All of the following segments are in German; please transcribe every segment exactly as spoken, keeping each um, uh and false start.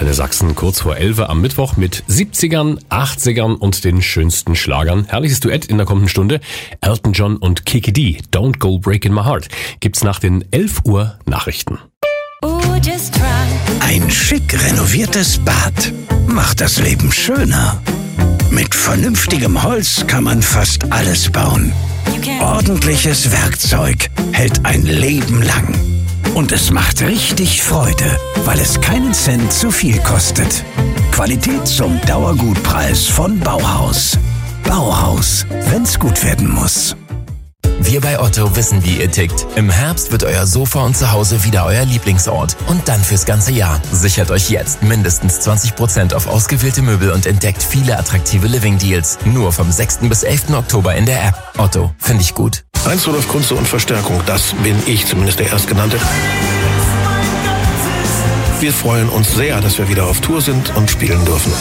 Antenne Sachsen kurz vor elf am Mittwoch mit siebzigern, achtzigern und den schönsten Schlagern. Herrliches Duett in der kommenden Stunde. Elton John und Kiki D, Don't Go Breaking My Heart, gibt's nach den elf Uhr Nachrichten. Ein schick renoviertes Bad macht das Leben schöner. Mit vernünftigem Holz kann man fast alles bauen. Ordentliches Werkzeug hält ein Leben lang. Und es macht richtig Freude, weil es keinen Cent zu viel kostet. Qualität zum Dauergutpreis von Bauhaus. Bauhaus, wenn's gut werden muss. Wir bei Otto wissen, wie ihr tickt. Im Herbst wird euer Sofa und Zuhause wieder euer Lieblingsort. Und dann fürs ganze Jahr. Sichert euch jetzt mindestens zwanzig Prozent auf ausgewählte Möbel und entdeckt viele attraktive Living-Deals. Nur vom sechsten bis elften Oktober in der App. Otto, finde ich gut. Heinz Rudolf Kunze und Verstärkung, das bin ich, zumindest der Erstgenannte. Wir freuen uns sehr, dass wir wieder auf Tour sind und spielen dürfen.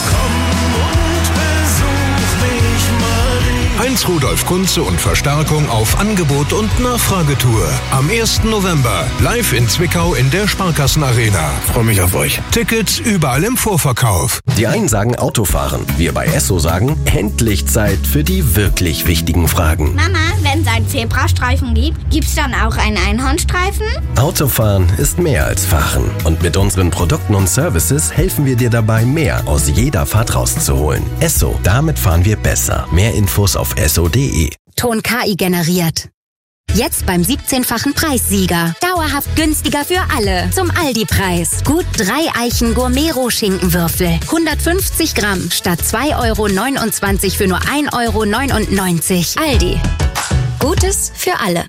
Heinz Rudolf Kunze und Verstärkung auf Angebot und Nachfragetour. Am ersten November live in Zwickau in der Sparkassenarena. Freue mich auf euch. Tickets überall im Vorverkauf. Die einen sagen Autofahren, wir bei Esso sagen endlich Zeit für die wirklich wichtigen Fragen. Mama, wenn es einen Zebrastreifen gibt, gibt's dann auch einen Einhornstreifen? Autofahren ist mehr als Fahren. Und mit unseren Produkten und Services helfen wir dir dabei, mehr aus jeder Fahrt rauszuholen. Esso, damit fahren wir besser. Mehr Infos auf esso punkt de. Ton K I generiert. Jetzt beim siebzehnfachen Preissieger. Dauerhaft günstiger für alle. Zum Aldi-Preis. Gut drei Eichen Gourmet-Roh-Schinkenwürfel. hundertfünfzig Gramm statt zwei Euro neunundzwanzig für nur ein Euro neunundneunzig. Aldi. Gutes für alle.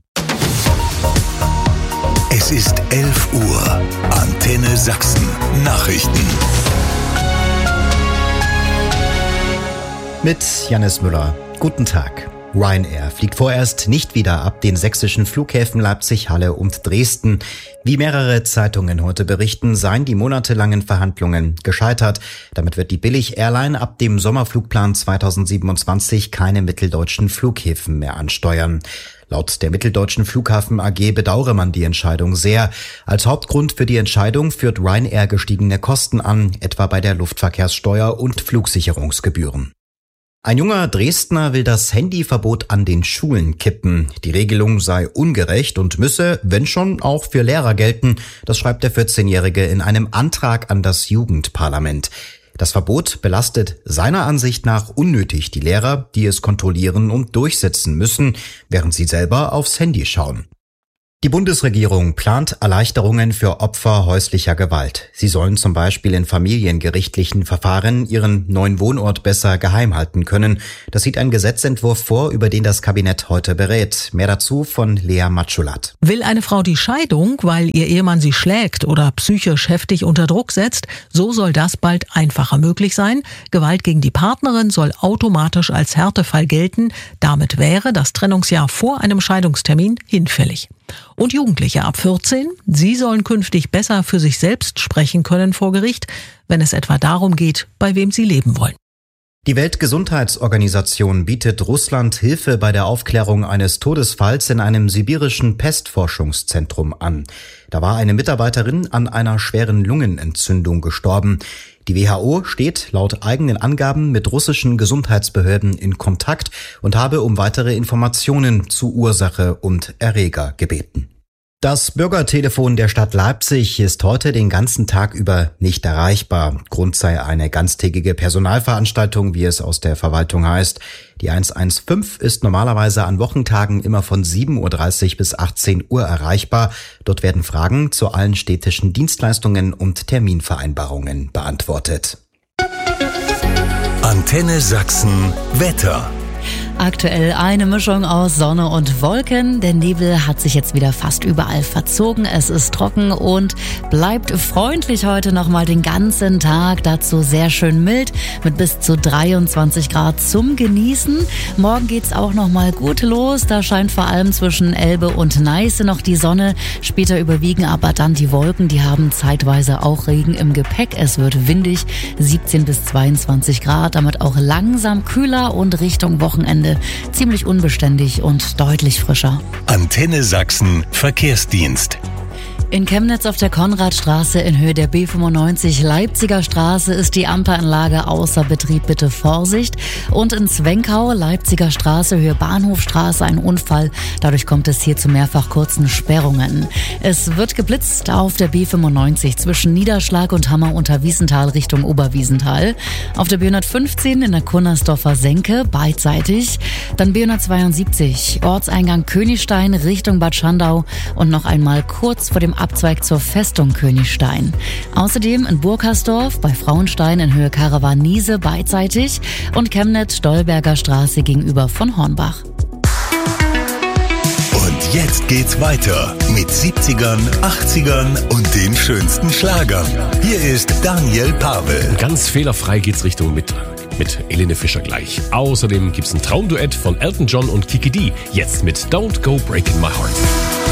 Es ist elf Uhr. Antenne Sachsen. Nachrichten. Mit Jannis Müller. Guten Tag. Ryanair fliegt vorerst nicht wieder ab den sächsischen Flughäfen Leipzig, Halle und Dresden. Wie mehrere Zeitungen heute berichten, seien die monatelangen Verhandlungen gescheitert. Damit wird die Billig-Airline ab dem Sommerflugplan zweitausendsiebenundzwanzig keine mitteldeutschen Flughäfen mehr ansteuern. Laut der Mitteldeutschen Flughafen A G bedauere man die Entscheidung sehr. Als Hauptgrund für die Entscheidung führt Ryanair gestiegene Kosten an, etwa bei der Luftverkehrssteuer und Flugsicherungsgebühren. Ein junger Dresdner will das Handyverbot an den Schulen kippen. Die Regelung sei ungerecht und müsse, wenn schon, auch für Lehrer gelten. Das schreibt der vierzehnjährige in einem Antrag an das Jugendparlament. Das Verbot belastet seiner Ansicht nach unnötig die Lehrer, die es kontrollieren und durchsetzen müssen, während sie selber aufs Handy schauen. Die Bundesregierung plant Erleichterungen für Opfer häuslicher Gewalt. Sie sollen zum Beispiel in familiengerichtlichen Verfahren ihren neuen Wohnort besser geheim halten können. Das sieht ein Gesetzentwurf vor, über den das Kabinett heute berät. Mehr dazu von Lea Matschulat. Will eine Frau die Scheidung, weil ihr Ehemann sie schlägt oder psychisch heftig unter Druck setzt, so soll das bald einfacher möglich sein. Gewalt gegen die Partnerin soll automatisch als Härtefall gelten. Damit wäre das Trennungsjahr vor einem Scheidungstermin hinfällig. Und Jugendliche ab vierzehn, sie sollen künftig besser für sich selbst sprechen können vor Gericht, wenn es etwa darum geht, bei wem sie leben wollen. Die Weltgesundheitsorganisation bietet Russland Hilfe bei der Aufklärung eines Todesfalls in einem sibirischen Pestforschungszentrum an. Da war eine Mitarbeiterin an einer schweren Lungenentzündung gestorben. Die W H O steht laut eigenen Angaben mit russischen Gesundheitsbehörden in Kontakt und habe um weitere Informationen zu Ursache und Erreger gebeten. Das Bürgertelefon der Stadt Leipzig ist heute den ganzen Tag über nicht erreichbar. Grund sei eine ganztägige Personalveranstaltung, wie es aus der Verwaltung heißt. Die eins eins fünf ist normalerweise an Wochentagen immer von sieben Uhr dreißig bis achtzehn Uhr erreichbar. Dort werden Fragen zu allen städtischen Dienstleistungen und Terminvereinbarungen beantwortet. Antenne Sachsen Wetter. Aktuell eine Mischung aus Sonne und Wolken. Der Nebel hat sich jetzt wieder fast überall verzogen. Es ist trocken und bleibt freundlich heute nochmal den ganzen Tag. Dazu sehr schön mild mit bis zu dreiundzwanzig Grad zum Genießen. Morgen geht's auch nochmal gut los. Da scheint vor allem zwischen Elbe und Neiße noch die Sonne. Später überwiegen aber dann die Wolken. Die haben zeitweise auch Regen im Gepäck. Es wird windig, siebzehn bis zweiundzwanzig Grad. Damit auch langsam kühler und Richtung Wochenende ziemlich unbeständig und deutlich frischer. Antenne Sachsen Verkehrsdienst. In Chemnitz auf der Konradstraße in Höhe der B fünfundneunzig Leipziger Straße ist die Ampelanlage außer Betrieb, bitte Vorsicht. Und in Zwenkau, Leipziger Straße, Höhe Bahnhofstraße, ein Unfall. Dadurch kommt es hier zu mehrfach kurzen Sperrungen. Es wird geblitzt auf der B fünfundneunzig zwischen Niederschlag und Hammer unter Wiesenthal Richtung Oberwiesenthal. Auf der B hundertfünfzehn in der Kunnersdorfer Senke beidseitig. Dann B hundertzweiundsiebzig Ortseingang Königstein Richtung Bad Schandau und noch einmal kurz vor dem Abzweig zur Festung Königstein. Außerdem in Burkersdorf bei Frauenstein in Höhe Karawan-Niese beidseitig und Chemnitz-Stolberger Straße gegenüber von Hornbach. Und jetzt geht's weiter mit siebzigern, achtzigern und den schönsten Schlagern. Hier ist Daniel Pavel. Ganz fehlerfrei geht's Richtung Mitte. Mit Helene Fischer gleich. Außerdem gibt's ein Traumduett von Elton John und Kiki D. Jetzt mit Don't Go Breaking My Heart.